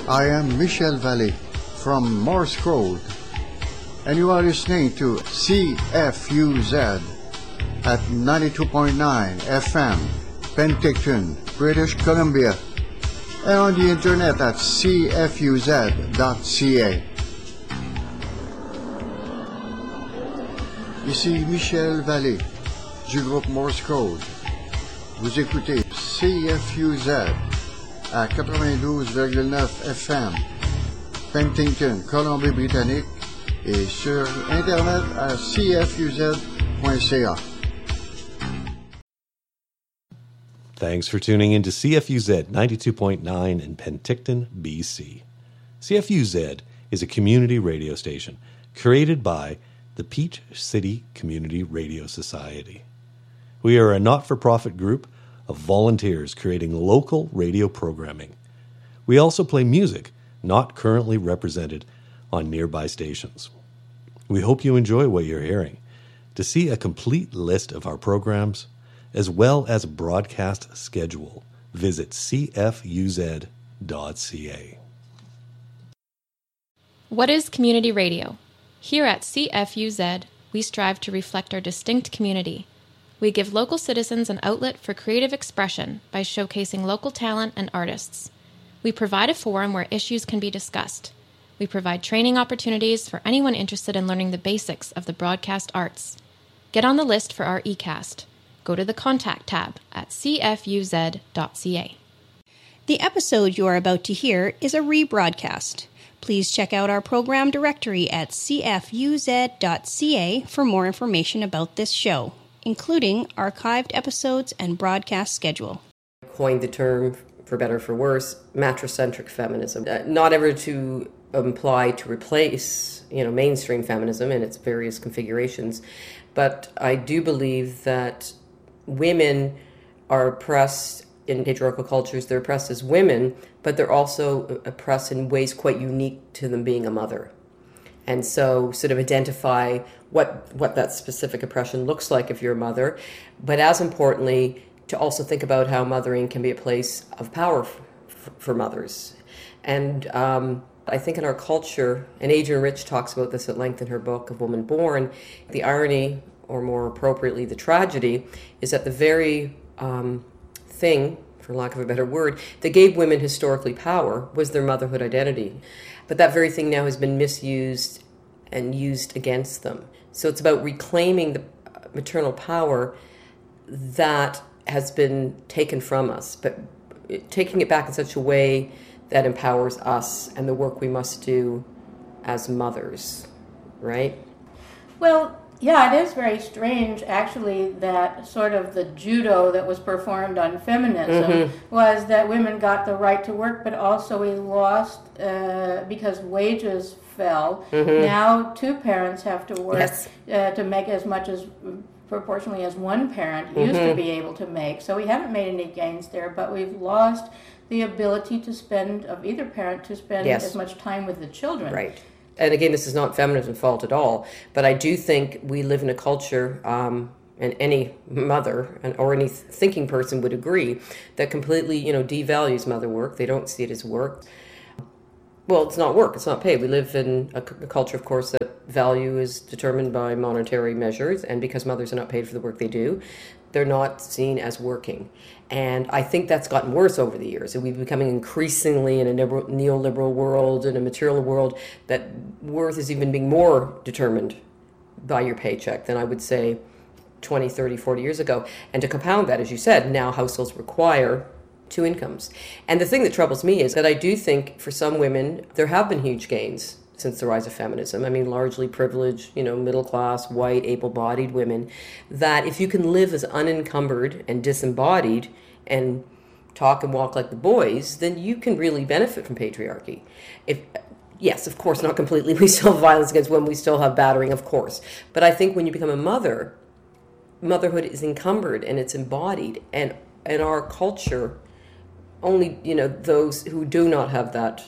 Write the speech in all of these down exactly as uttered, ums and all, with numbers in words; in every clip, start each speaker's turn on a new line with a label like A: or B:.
A: I am Michel Vallée from Morse Code, and you are listening to C F U Z at ninety-two point nine F M, Penticton, British Columbia, and on the internet at c f u z dot c a. Ici Michel Vallée du groupe Morse Code. Vous écoutez C F U Z à quatre-vingt-douze virgule neuf F M, Penticton, Colombie-Britannique, et sur Internet à c f u z point c a.
B: Thanks for tuning in to C F U Z ninety-two point nine in Penticton, B C. C F U Z is a community radio station created by the Peach City Community Radio Society. We are a not-for-profit group of volunteers creating local radio programming. We also play music not currently represented on nearby stations. We hope you enjoy what you're hearing. To see a complete list of our programs, as well as a broadcast schedule, visit c f u z dot c a.
C: What is community radio? Here at C F U Z, we strive to reflect our distinct community. We give local citizens an outlet for creative expression by showcasing local talent and artists. We provide a forum where issues can be discussed. We provide training opportunities for anyone interested in learning the basics of the broadcast arts. Get on the list for our eCast. Go to the Contact tab at c f u z dot c a.
D: The episode you are about to hear is a rebroadcast. Please check out our program directory at c f u z dot c a for more information about this show, including archived episodes and broadcast schedule.
E: Coined the term, for better or for worse, matricentric feminism. Uh, not ever to imply to replace, you know, mainstream feminism in its various configurations, but I do believe that women are oppressed in patriarchal cultures. They're oppressed as women, but they're also oppressed in ways quite unique to them being a mother. And so sort of identify what what that specific oppression looks like if you're a mother, but as importantly, to also think about how mothering can be a place of power f- f- for mothers. And um, I think in our culture, and Adrienne Rich talks about this at length in her book of Woman Born, the irony, or more appropriately, the tragedy, is that the very um, thing, for lack of a better word, that gave women historically power was their motherhood identity. But that very thing now has been misused and used against them. So it's about reclaiming the maternal power that has been taken from us, but taking it back in such a way that empowers us and the work we must do as mothers, right?
F: Well, yeah, it is very strange, actually, that sort of the judo that was performed on feminism mm-hmm. was that women got the right to work, but also we lost uh, because wages fell. Mm-hmm. Now two parents have to work yes. uh, to make as much as proportionally as one parent used mm-hmm. to be able to make. So we haven't made any gains there, but we've lost the ability to spend, of either parent, to spend yes. as much time with the children.
E: Right. And again, this is not feminism's fault at all, but I do think we live in a culture, um, and any mother and or any thinking person would agree, that completely, you know, devalues mother work. They don't see it as work. Well, it's not work, it's not paid. We live in a, a culture, of course, that value is determined by monetary measures, and because mothers are not paid for the work they do, they're not seen as working. And I think that's gotten worse over the years. And we're becoming increasingly in a neoliberal world, in a material world, that worth is even being more determined by your paycheck than I would say twenty, thirty, forty years ago. And to compound that, as you said, now households require two incomes. And the thing that troubles me is that I do think for some women, there have been huge gains since the rise of feminism. I mean, largely privileged, you know, middle class, white, able-bodied women, that if you can live as unencumbered and disembodied and talk and walk like the boys, then you can really benefit from patriarchy. If yes, of course, not completely. We still have violence against women. We still have battering, of course. But I think when you become a mother, motherhood is encumbered and it's embodied. And in our culture, only, you know, those who do not have that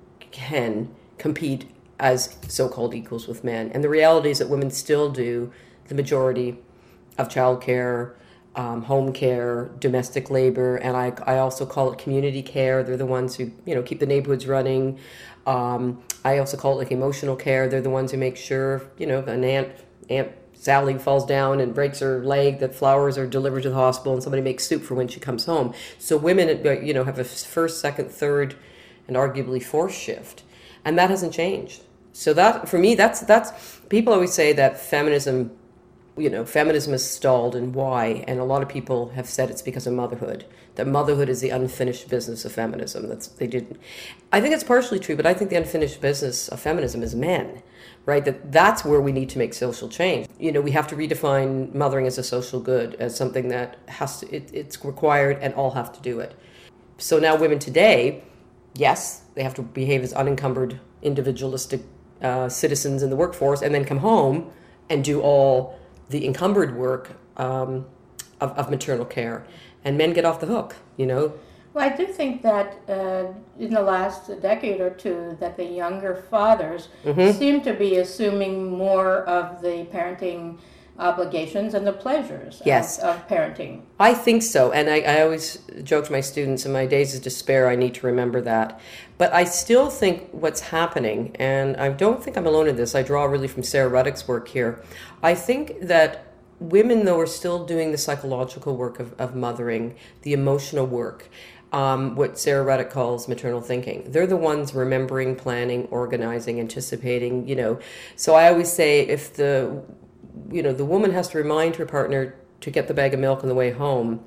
E: can compete as so-called equals with men. And the reality is that women still do the majority of childcare, um, home care, domestic labor, and I, I also call it community care. They're the ones who, you know, keep the neighborhoods running. Um, I also call it like emotional care. They're the ones who make sure, you know, an aunt, Aunt Sally falls down and breaks her leg, that flowers are delivered to the hospital and somebody makes soup for when she comes home. So women, you know, have a first, second, third, and arguably fourth shift. And that hasn't changed. So that, for me, that's, that's, people always say that feminism, you know, feminism is stalled, and why? And a lot of people have said it's because of motherhood. That motherhood is the unfinished business of feminism. That's, they didn't, I think it's partially true, but I think the unfinished business of feminism is men, right? That that's where we need to make social change. You know, we have to redefine mothering as a social good, as something that has to, it, it's required and all have to do it. So now women today, yes, they have to behave as unencumbered, individualistic uh, citizens in the workforce, and then come home and do all the encumbered work um, of, of maternal care. And men get off the hook, you know.
F: Well, I do think that uh, in the last decade or two that the younger fathers mm-hmm. seem to be assuming more of the parenting obligations and the pleasures
E: yes.
F: of, of parenting.
E: I think so. And I, I always joke to my students, in my days of despair, I need to remember that. But I still think what's happening, and I don't think I'm alone in this, I draw really from Sarah Ruddock's work here. I think that women, though, are still doing the psychological work of, of mothering, the emotional work, um, what Sarah Ruddock calls maternal thinking. They're the ones remembering, planning, organizing, anticipating, you know. So I always say if the, you know, the woman has to remind her partner to get the bag of milk on the way home,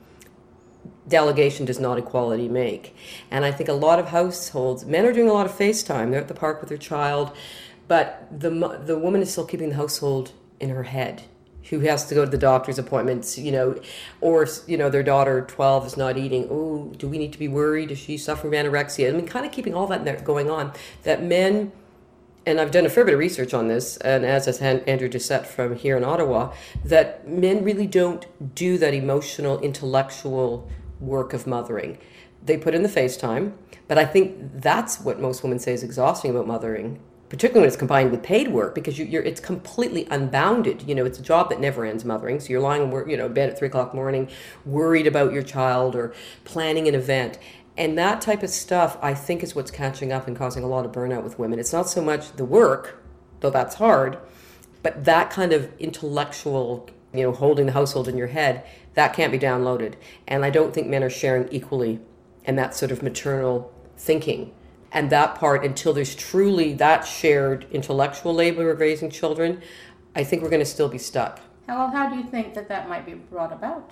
E: delegation does not equality make. And I think a lot of households, men are doing a lot of FaceTime. They're at the park with their child, but the the woman is still keeping the household in her head, who has to go to the doctor's appointments, you know, or, you know, their daughter, twelve, is not eating. Oh, do we need to be worried? Is she suffering from anorexia? I mean, kind of keeping all that there going on. That men, and I've done a fair bit of research on this, and as has Andrew Doucette from here in Ottawa, that men really don't do that emotional, intellectual work of mothering. They put in the FaceTime, but I think that's what most women say is exhausting about mothering, particularly when it's combined with paid work, because you, you're it's completely unbounded. You know, it's a job that never ends, mothering. So you're lying in, you know, bed at three o'clock in the morning, worried about your child or planning an event. And that type of stuff, I think, is what's catching up and causing a lot of burnout with women. It's not so much the work, though that's hard, but that kind of intellectual, you know, holding the household in your head, that can't be downloaded. And I don't think men are sharing equally in that sort of maternal thinking. And that part, until there's truly that shared intellectual labor of raising children, I think we're going to still be stuck.
F: Well, how do you think that that might be brought about?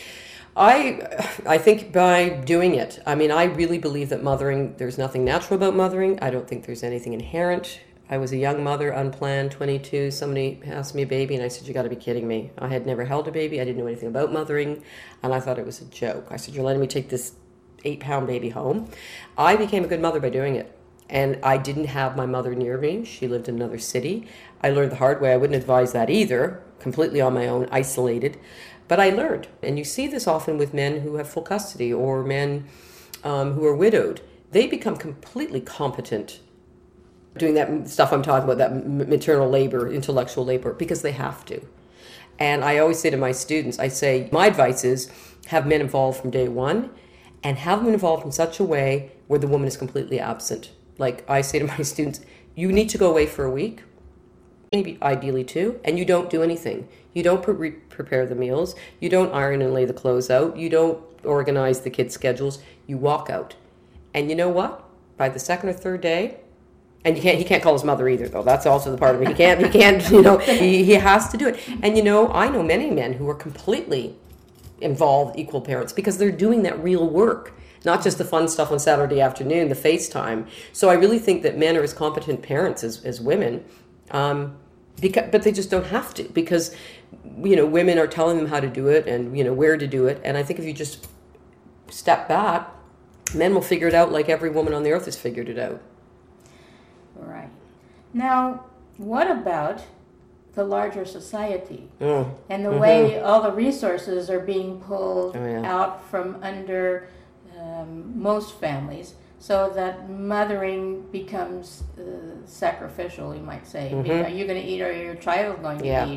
E: I I think by doing it. I mean, I really believe that mothering, there's nothing natural about mothering. I don't think there's anything inherent. I was a young mother, unplanned, twenty-two. Somebody asked me a baby, and I said, you got to be kidding me. I had never held a baby. I didn't know anything about mothering, and I thought it was a joke. I said, you're letting me take this eight-pound baby home. I became a good mother by doing it. And I didn't have my mother near me. She lived in another city. I learned the hard way. I wouldn't advise that either, completely on my own, isolated. But I learned. And you see this often with men who have full custody or men um, who are widowed. They become completely competent doing that stuff I'm talking about, that maternal labor, intellectual labor, because they have to. And I always say to my students, I say, my advice is have men involved from day one, and have them involved in such a way where the woman is completely absent. Like I say to my students, you need to go away for a week, maybe ideally two, and you don't do anything. You don't pre- prepare the meals. You don't iron and lay the clothes out. You don't organize the kids' schedules. You walk out. And you know what? By the second or third day, and you can't, he can't call his mother either, though. That's also the part of it. He can't, he can't, you know, he, he has to do it. And, you know, I know many men who are completely involved equal parents because they're doing that real work, not just the fun stuff on Saturday afternoon, the FaceTime. So I really think that men are as competent parents as, as women, um, because, but they just don't have to, because, you know, women are telling them how to do it and, you know, where to do it. And I think if you just step back, men will figure it out like every woman on the earth has figured it out.
F: Right. Now, what about the larger society
E: mm.
F: and the
E: mm-hmm.
F: way all the resources are being pulled
E: oh, yeah.
F: out from under um, most families, so that mothering becomes uh, sacrificial, you might say.
E: Mm-hmm.
F: Are you going to eat, or are your child going to
E: yeah.
F: eat?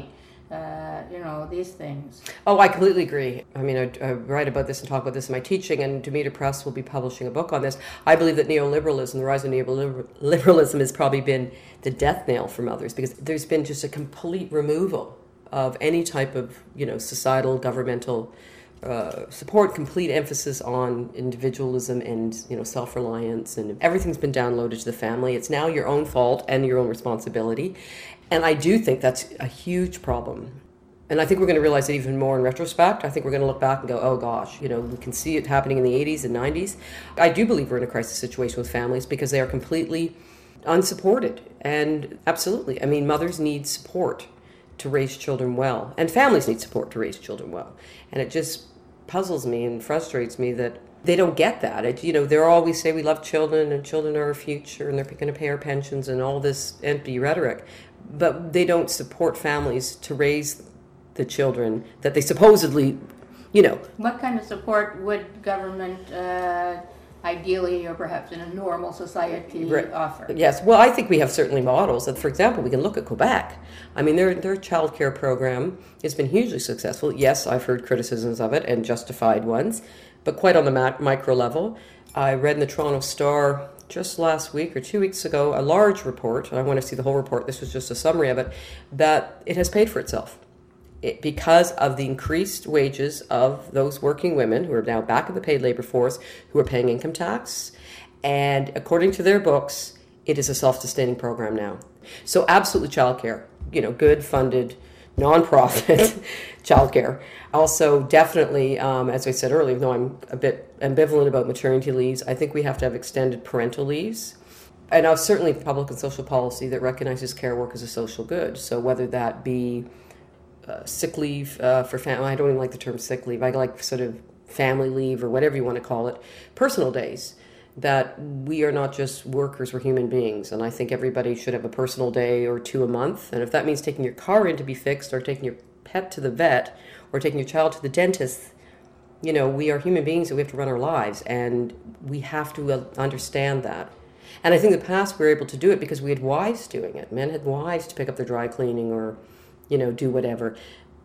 F: uh, you know, these things.
E: Oh, I completely agree. I mean, I, I write about this and talk about this in my teaching, and Demeter Press will be publishing a book on this. I believe that neoliberalism, the rise of neoliberalism, has probably been the death knell for mothers, because there's been just a complete removal of any type of, you know, societal, governmental uh, support, complete emphasis on individualism and, you know, self-reliance, and everything's been downloaded to the family. It's now your own fault and your own responsibility. And I do think that's a huge problem. And I think we're going to realize it even more in retrospect. I think we're going to look back and go, oh gosh, you know, we can see it happening in the eighties and nineties. I do believe we're in a crisis situation with families because they are completely unsupported. And absolutely, I mean, mothers need support to raise children well. And families need support to raise children well. And it just puzzles me and frustrates me that they don't get that. It, you know, they're always say we love children and children are our future and they're going to pay our pensions and all this empty rhetoric. But they don't support families to raise the children that they supposedly, you know.
F: What kind of support would government uh, ideally, or perhaps in a normal society,
E: right.
F: offer?
E: Yes, well, I think we have certainly models. That, for example, we can look at Quebec. I mean, their their child care program has been hugely successful. Yes, I've heard criticisms of it and justified ones, but quite on the mac- micro level. I read in the Toronto Star just last week or two weeks ago, a large report, and I want to see the whole report, this was just a summary of it, that it has paid for itself. It, because of the increased wages of those working women who are now back in the paid labor force, who are paying income tax, and according to their books, it is a self-sustaining program now. So absolutely childcare, you know, good funded, non-profit childcare. Also, definitely, um, as I said earlier, even though I'm a bit ambivalent about maternity leaves, I think we have to have extended parental leaves. And now certainly public and social policy that recognizes care work as a social good. So whether that be uh, sick leave uh, for family, I don't even like the term sick leave, I like sort of family leave or whatever you want to call it, personal days, that we are not just workers, we're human beings. And I think everybody should have a personal day or two a month. And if that means taking your car in to be fixed, or taking your pet to the vet, or taking your child to the dentist, you know, we are human beings and we have to run our lives. And we have to understand that. And I think in the past we were able to do it because we had wives doing it. Men had wives to pick up their dry cleaning or, you know, do whatever.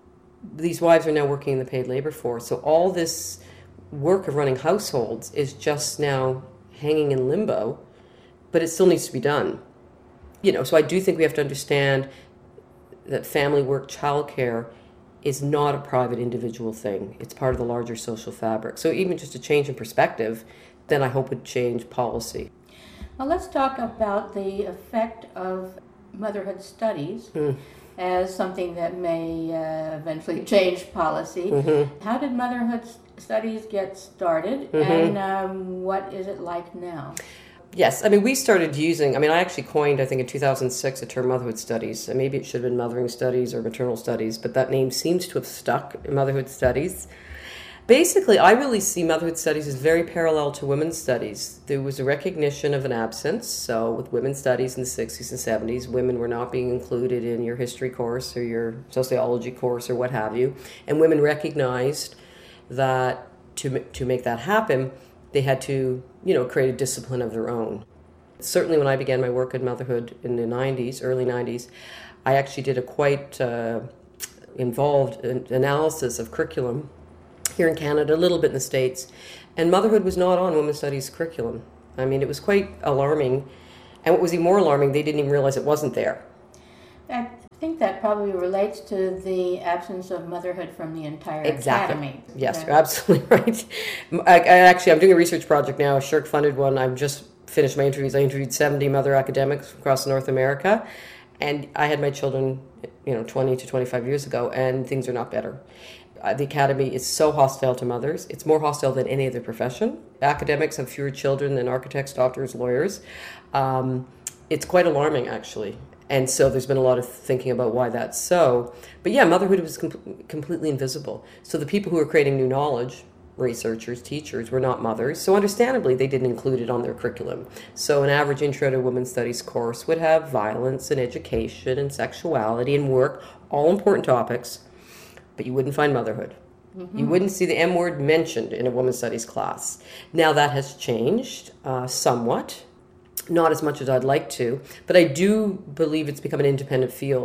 E: These wives are now working in the paid labor force. So all this work of running households is just now hanging in limbo, but it still needs to be done. You know, so I do think we have to understand that family work, childcare is not a private individual thing. It's part of the larger social fabric. So even just a change in perspective, then I hope would change policy.
F: Well, let's talk about the effect of motherhood studies mm. as something that may uh, eventually change policy. Mm-hmm. How did motherhood studies get started, mm-hmm. and um, what is it like now?
E: Yes, I mean, we started using, I mean, I actually coined, I think in two thousand six, the term motherhood studies. And maybe it should have been mothering studies or maternal studies, but that name seems to have stuck in motherhood studies. Basically, I really see motherhood studies as very parallel to women's studies. There was a recognition of an absence. So with women's studies in the sixties and seventies, women were not being included in your history course or your sociology course or what have you. And women recognized that to to make that happen, they had to, you know, create a discipline of their own. Certainly when I began my work in motherhood in the nineties, early nineties, I actually did a quite uh, involved analysis of curriculum here in Canada, a little bit in the States, and motherhood was not on women's studies curriculum. I mean, it was quite alarming, and what was even more alarming, they didn't even realize it wasn't there.
F: I think that probably relates to the absence of motherhood from the entire
E: exactly.
F: academy.
E: Yes,
F: yeah.
E: you're absolutely right. I, I actually, I'm doing a research project now, a SSHRC-funded one. I've just finished my interviews. I interviewed seventy mother academics across North America, and I had my children, you know, twenty to twenty-five years ago, and things are not better. Uh, the academy is so hostile to mothers. It's more hostile than any other profession. Academics have fewer children than architects, doctors, lawyers. Um, it's quite alarming, actually. And so there's been a lot of thinking about why that's so. But yeah, motherhood was com- completely invisible. So the people who are creating new knowledge, researchers, teachers, were not mothers. So understandably, they didn't include it on their curriculum. So an average Intro to Women's Studies course would have violence and education and sexuality and work, all important topics, but you wouldn't find motherhood. Mm-hmm. You wouldn't see the M word mentioned in a women's studies class. Now that has changed uh, somewhat. Not as much as I'd like to, but I do believe it's become an independent field.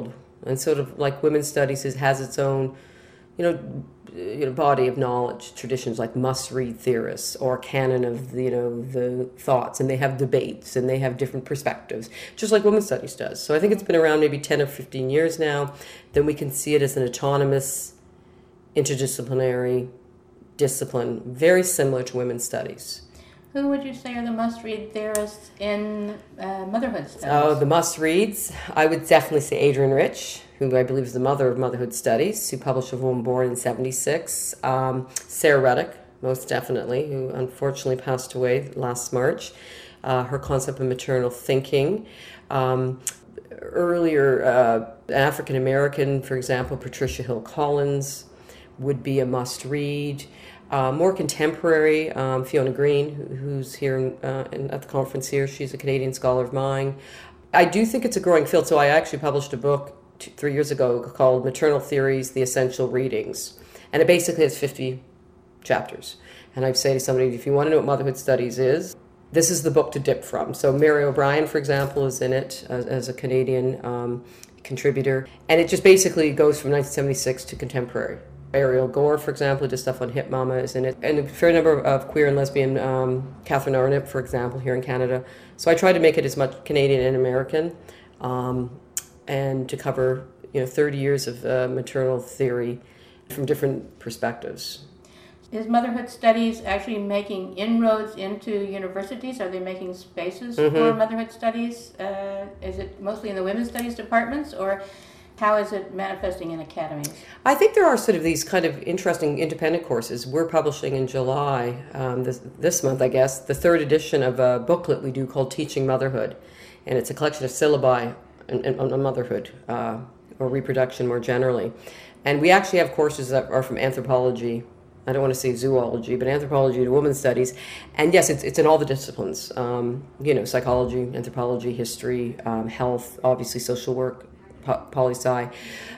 E: And sort of like women's studies is, has its own, you know, you know, body of knowledge, traditions like must-read theorists or canon of, you know, the thoughts, and they have debates and they have different perspectives, just like women's studies does. So I think it's been around maybe ten or fifteen years now. Then we can see it as an autonomous, interdisciplinary discipline, very similar to women's studies.
F: Who would you say are the must-read theorists in uh, motherhood studies?
E: Oh, the must-reads. I would definitely say Adrienne Rich, who I believe is the mother of motherhood studies, who published A Woman Born in seventy-six. Um, Sarah Reddick, most definitely, who unfortunately passed away last March. Uh, her concept of maternal thinking. Um, earlier, uh, African-American, for example, Patricia Hill Collins would be a must-read. Uh, more contemporary, um, Fiona Green, who, who's here in, uh, in, at the conference here. She's a Canadian scholar of mine. I do think it's a growing field, so I actually published a book two, three years ago called Maternal Theories, The Essential Readings. And it basically has fifty chapters. And I'd say to somebody, if you want to know what motherhood studies is, this is the book to dip from. So Mary O'Brien, for example, is in it as, as a Canadian um, contributor. And it just basically goes from nineteen seventy-six to contemporary. Ariel Gore, for example, did stuff on Hip Mama, is in it. And a fair number of queer and lesbian, um, Catherine Arnott, for example, here in Canada. So I tried to make it as much Canadian and American, um, and to cover, you know, thirty years of uh, maternal theory from different perspectives.
F: Is motherhood studies actually making inroads into universities? Are they making spaces mm-hmm. for motherhood studies? Uh, is it mostly in the women's studies departments, or how is it manifesting in academies?
E: I think there are sort of these kind of interesting independent courses. We're publishing in July, um, this, this month, I guess, the third edition of a booklet we do called Teaching Motherhood. And it's a collection of syllabi on, on motherhood, uh, or reproduction more generally. And we actually have courses that are from anthropology, I don't want to say zoology, but anthropology to women's studies. And yes, it's it's in all the disciplines, um, you know, psychology, anthropology, history, um, health, obviously social work, poli-sci.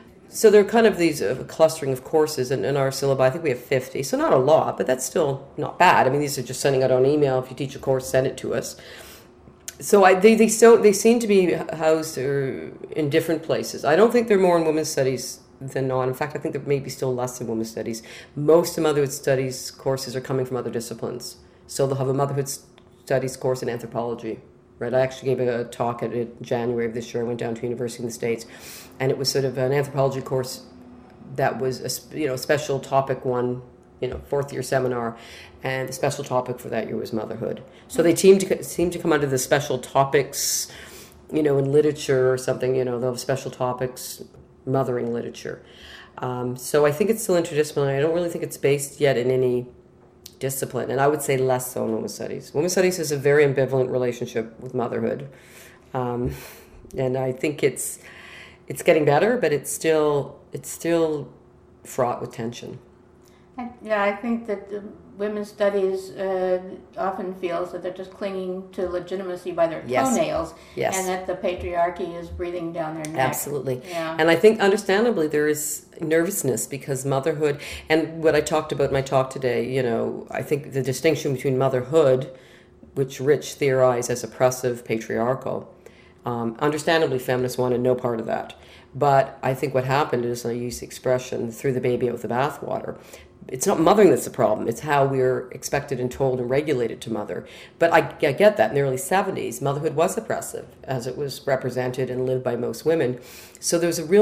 E: So they're kind of these uh, clustering of courses in, in our syllabi. I think we have fifty, so not a lot, but that's still not bad. I mean, these are just sending out on email. If you teach a course, send it to us. So I, they they so they seem to be housed or in different places. I don't think they're more in women's studies than not. In fact, I think there may be still less in women's studies. Most of motherhood studies courses are coming from other disciplines. So they'll have a motherhood studies course in anthropology. Right, I actually gave a talk at it in January of this year. I went down to University in the States, and it was sort of an anthropology course that was a you know special topic one, you know, fourth year seminar, and the special topic for that year was motherhood. So they seem to seem to come under the special topics, you know, in literature or something. You know, they'll have special topics, mothering literature. Um, so I think it's still interdisciplinary. I don't really think it's based yet in any discipline, and I would say less so in women's studies. Women's studies has a very ambivalent relationship with motherhood, um, and I think it's it's getting better, but it's still it's still fraught with tension.
F: I, yeah, I think that the women's studies uh, often feels that they're just clinging to legitimacy by their
E: yes.
F: toenails,
E: yes.
F: and that the patriarchy is breathing down their neck.
E: Absolutely.
F: Yeah.
E: And I think, understandably, there is nervousness because motherhood, and what I talked about in my talk today, you know, I think the distinction between motherhood, which Rich theorized as oppressive, patriarchal, um, understandably, feminists wanted no part of that. But I think what happened is, I use the expression, threw the baby out with the bathwater. It's not mothering that's the problem. It's how we're expected and told and regulated to mother. But I, I get that in the early seventies, motherhood was oppressive as it was represented and lived by most women. So there's a real